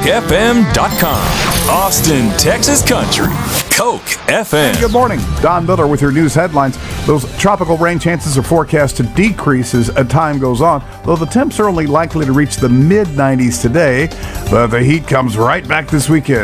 CokeFM.com. Austin, Texas Country. Coke FM. Good morning. Don Miller with your news headlines. Those tropical rain chances are forecast to decrease as time goes on, though the temps are only likely to reach the mid-90s today. But the heat comes right back this weekend.